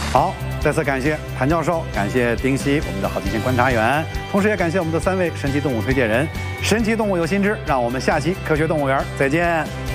好，再次感谢谭教授，感谢丁希，我们的好奇心观察员，同时也感谢我们的3位神奇动物推荐人。神奇动物有新知，让我们下期科学动物园再见。